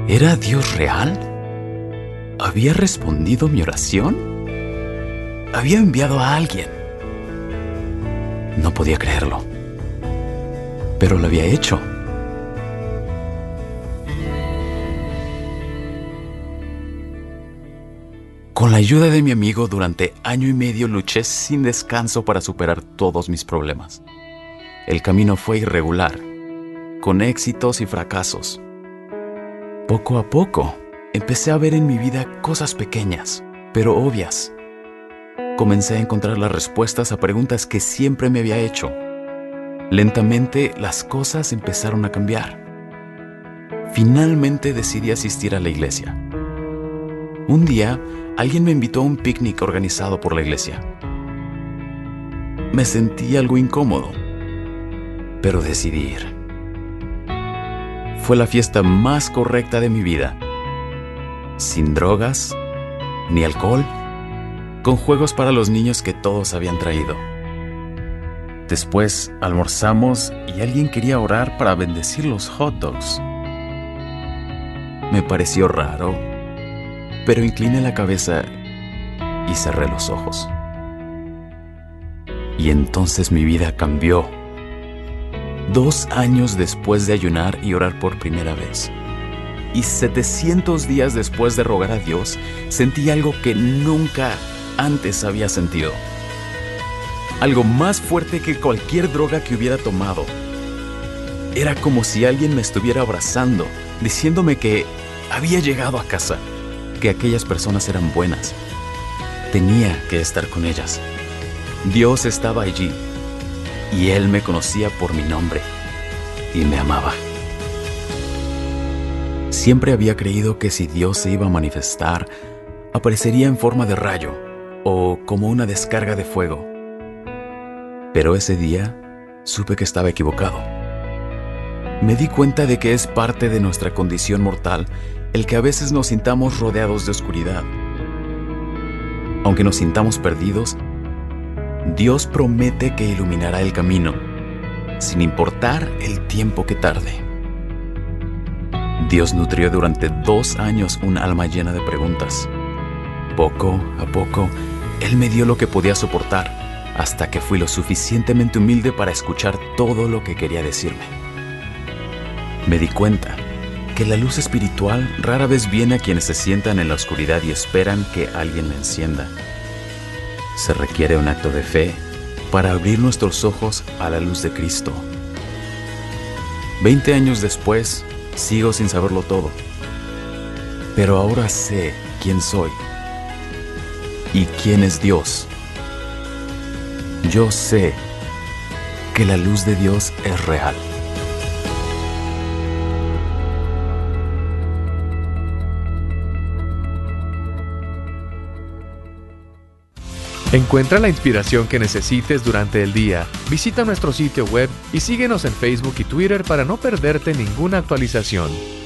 ¿Era Dios real? ¿Había respondido mi oración? ¿Había enviado a alguien? No podía creerlo, pero lo había hecho. Con la ayuda de mi amigo, durante 1 año y medio luché sin descanso para superar todos mis problemas. El camino fue irregular, con éxitos y fracasos. Poco a poco, empecé a ver en mi vida cosas pequeñas, pero obvias. Comencé a encontrar las respuestas a preguntas que siempre me había hecho. Lentamente, las cosas empezaron a cambiar. Finalmente decidí asistir a la iglesia. Un día, alguien me invitó a un picnic organizado por la iglesia. Me sentí algo incómodo, pero decidí ir. Fue la fiesta más correcta de mi vida. Sin drogas, ni alcohol, con juegos para los niños que todos habían traído. Después almorzamos y alguien quería orar para bendecir los hot dogs. Me pareció raro, pero incliné la cabeza y cerré los ojos. Y entonces mi vida cambió. 2 años después de ayunar y orar por primera vez, y 700 días después de rogar a Dios, sentí algo que nunca antes había sentido. Algo más fuerte que cualquier droga que hubiera tomado. Era como si alguien me estuviera abrazando, diciéndome que había llegado a casa, que aquellas personas eran buenas. Tenía que estar con ellas. Dios estaba allí, y Él me conocía por mi nombre, y me amaba. Siempre había creído que si Dios se iba a manifestar, aparecería en forma de rayo, o como una descarga de fuego. Pero ese día, supe que estaba equivocado. Me di cuenta de que es parte de nuestra condición mortal el que a veces nos sintamos rodeados de oscuridad. Aunque nos sintamos perdidos, Dios promete que iluminará el camino, sin importar el tiempo que tarde. Dios nutrió durante 2 años un alma llena de preguntas. Poco a poco, Él me dio lo que podía soportar, hasta que fui lo suficientemente humilde para escuchar todo lo que quería decirme. Me di cuenta que la luz espiritual rara vez viene a quienes se sientan en la oscuridad y esperan que alguien la encienda. Se requiere un acto de fe para abrir nuestros ojos a la luz de Cristo. 20 años después, sigo sin saberlo todo. Pero ahora sé quién soy y quién es Dios. Yo sé que la luz de Dios es real. Encuentra la inspiración que necesites durante el día. Visita nuestro sitio web y síguenos en Facebook y Twitter para no perderte ninguna actualización.